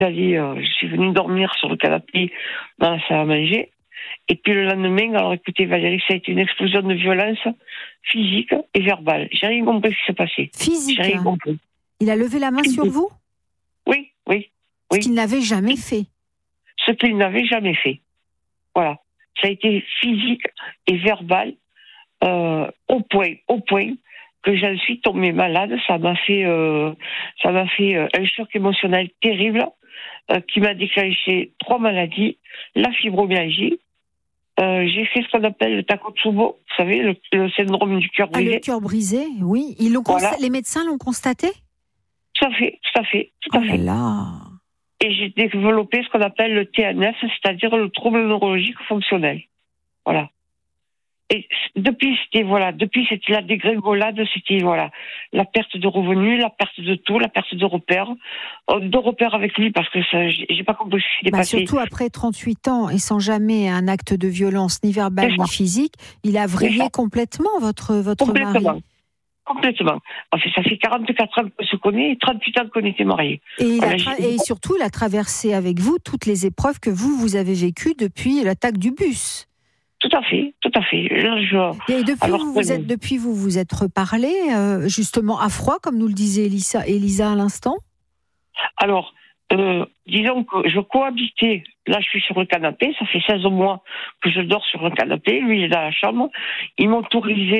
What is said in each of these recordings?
je suis venue dormir sur le canapé dans la salle à manger. Et puis le lendemain, alors écoutez Valérie, ça a été une explosion de violence physique et verbale. J'ai rien compris ce qui s'est passé. Physique. J'ai rien compris. Il a levé la main sur vous ? Oui. Ce qu'il n'avait jamais fait. Ce qu'il n'avait jamais fait. Voilà. Ça a été physique et verbal au point que j'en suis tombée malade. Ça m'a fait un choc émotionnel terrible qui m'a déclenché 3 maladies, la fibromyalgie. J'ai fait ce qu'on appelle le Takotsubo, vous savez, le syndrome du cœur brisé. Le cœur brisé, oui. Les médecins l'ont constaté ? Tout à fait. Oh là là. Et j'ai développé ce qu'on appelle le TNF, c'est-à-dire le trouble neurologique fonctionnel. Voilà. Et depuis c'était la dégringolade, c'était la perte de revenus, la perte de tout, la perte de repères avec lui parce que ça, j'ai pas compris ce qui s'est passé. Surtout après 38 ans et sans jamais un acte de violence ni verbal ni physique, il a vrillé complètement votre mari. Complètement. Enfin, ça fait 44 ans qu'on se connaît et 38 ans qu'on était mariés. Et surtout, il a traversé avec vous toutes les épreuves que vous avez vécues depuis l'attaque du bus. Tout à fait. Et depuis, vous vous êtes reparlé, justement à froid, comme nous le disait Elisa à l'instant ? Alors, disons que je cohabitais, là je suis sur le canapé, ça fait 16 mois que je dors sur le canapé, lui il est dans la chambre, il m'autorise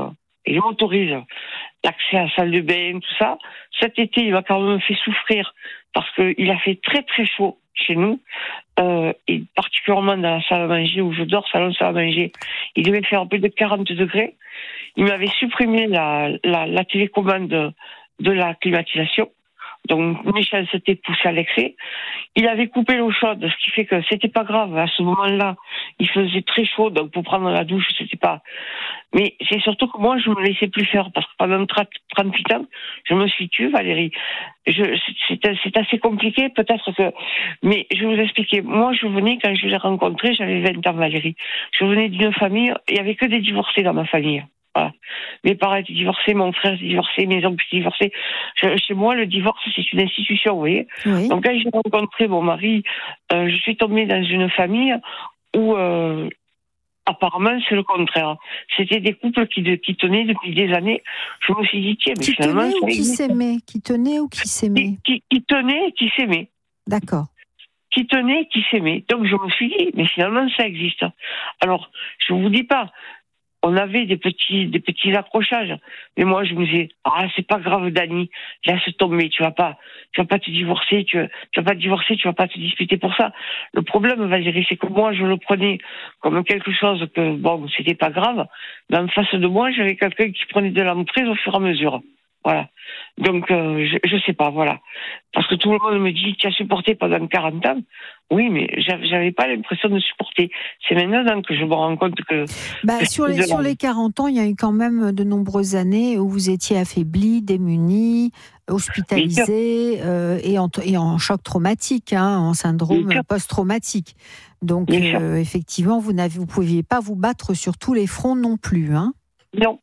l'accès à la salle de bain, tout ça. Cet été, il m'a quand même fait souffrir parce qu'il a fait très très chaud chez nous, et particulièrement dans la salle à manger où je dors, salon salle à manger. Il devait faire plus de 40 degrés. Il m'avait supprimé la télécommande de la climatisation. Donc, méchanceté poussée à l'excès. Il avait coupé l'eau chaude, ce qui fait que c'était pas grave. À ce moment-là, il faisait très chaud, donc pour prendre la douche, c'était pas... Mais c'est surtout que moi, je me laissais plus faire, parce que pendant 38 ans, je me suis tue, Valérie. C'est assez compliqué, peut-être que... Mais je vais vous expliquer. Moi, je venais, quand je l'ai rencontré, j'avais 20 ans, Valérie. Je venais d'une famille, il n'y avait que des divorcés dans ma famille. Voilà. Mes parents étaient divorcés, mon frère était divorcé, mes oncles étaient divorcés. Chez moi, le divorce, c'est une institution, vous voyez. Oui. Donc, quand j'ai rencontré mon mari, je suis tombée dans une famille où, apparemment, c'est le contraire. C'était des couples qui tenaient depuis des années. Je me suis dit, tiens, mais finalement... Qui tenait ou qui s'aimait Qui tenait et qui s'aimait. D'accord. Qui tenait et qui s'aimait. Donc, je me suis dit, mais finalement, ça existe. Alors, je ne vous dis pas... On avait des petits accrochages. Mais moi, je me disais, c'est pas grave, Dani, laisse tomber, tu vas pas te divorcer, tu vas pas te divorcer, tu vas pas te disputer pour ça. Le problème, Valérie, c'est que moi, je le prenais comme quelque chose que, c'était pas grave. Mais en face de moi, j'avais quelqu'un qui prenait de l'emprise au fur et à mesure. Voilà. Donc, je sais pas, voilà. Parce que tout le monde me dit, tu as supporté pendant 40 ans. Oui, mais j'avais pas l'impression de supporter. C'est maintenant que je me rends compte que... sur les 40 ans, il y a eu quand même de nombreuses années où vous étiez affaibli, démuni, hospitalisé, et en choc traumatique, en syndrome post-traumatique. Donc, effectivement, vous ne pouviez pas vous battre sur tous les fronts non plus. Hein. Non.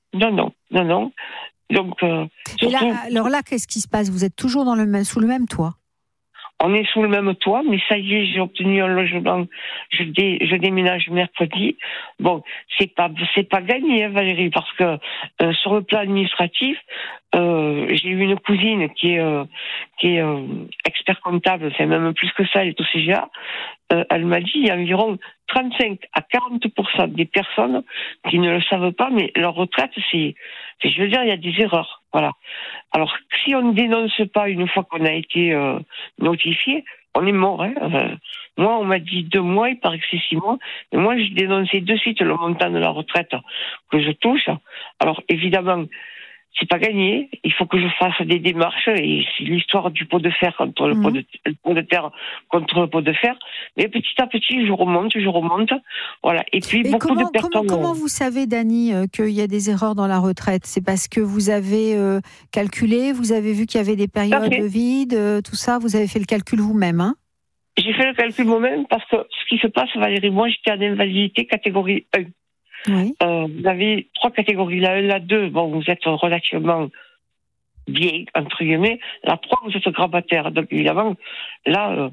Donc, et là, qu'est-ce qui se passe ? Vous êtes toujours sous le même toit ? On est sous le même toit, mais ça y est, j'ai obtenu un logement. Je déménage mercredi. Bon, c'est pas gagné, Valérie, parce que sur le plan administratif, j'ai eu une cousine qui est expert comptable, c'est même plus que ça, elle est au CGA. Elle m'a dit il y a environ 35 à 40% des personnes qui ne le savent pas, mais leur retraite, il y a des erreurs. Voilà. Alors, si on ne dénonce pas une fois qu'on a été notifié, on est mort. Moi, on m'a dit 2 mois, il paraît que c'est 6 mois. Mais moi, j'ai dénoncé de suite le montant de la retraite que je touche. Alors, évidemment, c'est pas gagné. Il faut que je fasse des démarches. Et c'est l'histoire du pot de fer contre le pot de terre contre le pot de fer. Mais petit à petit, je remonte. Voilà. Et puis, beaucoup de personnes... Comment vous savez, Dani, qu'il y a des erreurs dans la retraite ? C'est parce que vous avez calculé, vous avez vu qu'il y avait des périodes de vide, tout ça, vous avez fait le calcul vous-même, hein ? J'ai fait le calcul moi-même parce que ce qui se passe, Valérie, moi, j'étais en invalidité catégorie 1. Oui. Vous avez 3 catégories, la 1, la 2, vous êtes relativement bien, entre guillemets. La 3, vous êtes grabataire. Donc, évidemment, là,